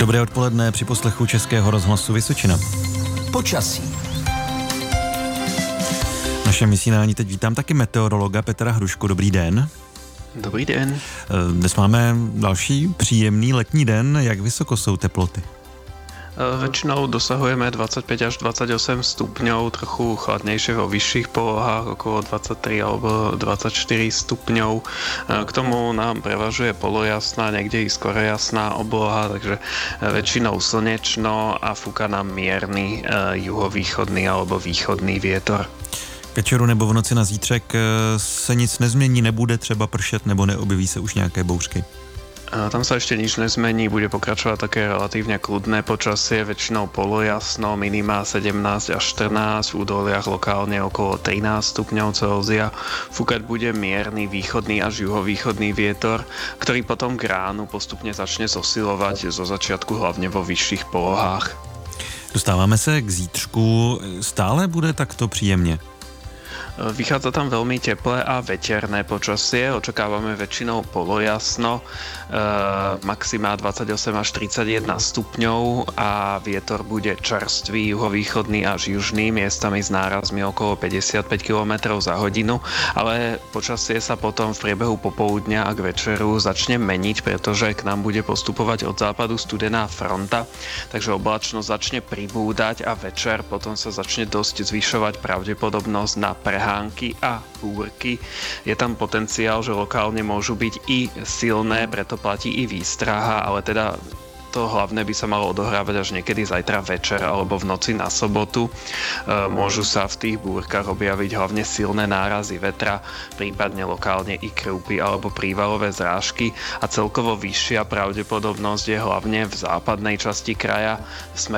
Dobré odpoledne při poslechu Českého rozhlasu Vysočina. Počasí. V našem vysílání teď vítám taky meteorologa Petra Hrušku. Dobrý den. Dobrý den. Dnes máme další příjemný letní den. Jak vysoko jsou teploty? Väčšinou dosahujeme 25 až 28 stupňov, trochu chladnejšie vo vyšších polohách, okolo 23 alebo 24 stupňov. K tomu nám prevažuje polojasná, niekde i skoro jasná obloha, takže väčšinou slnečno a fúka nám mierny juhovýchodný alebo východný vietor. K večeru nebo v noci na zítřek se nic nezmění, nebude třeba pršet nebo neobjeví se už nějaké bouřky? Tam sa ešte nič nezmení, bude pokračovať také relatívne kľudné počasie, väčšinou polojasno, minima 17 až 14, v údoliach lokálne okolo 13 stupňov Celzia. Fúkať bude mierny východný až juhovýchodný vietor, ktorý potom k ránu postupne začne zosilovať zo začiatku hlavne vo vyšších polohách. Dostáváme se k zítřku. Stále bude takto příjemně? Vychádza tam veľmi teplé a veterné počasie, očakávame väčšinou polojasno, maxima 28 až 31 stupňov a vietor bude čerstvý, juhovýchodný až južný, miestami s nárazmi okolo 55 km za hodinu, ale počasie sa potom v priebehu popoludňa a k večeru začne meniť, pretože k nám bude postupovať od západu studená fronta, takže oblačnosť začne pribúdať a večer potom sa začne dosť zvyšovať pravdepodobnosť na prehánky a búrky. Je tam potenciál, že lokálne môžu byť i silné, preto platí i výstraha, ale teda to hlavné by sa malo odohrávať až niekedy zajtra večer alebo v noci na sobotu. Môžu sa v tých búrkach objaviť hlavne silné nárazy vetra, prípadne lokálne i krúpy alebo prívalové zrážky a celkovo vyššia pravdepodobnosť je hlavne v západnej časti kraja,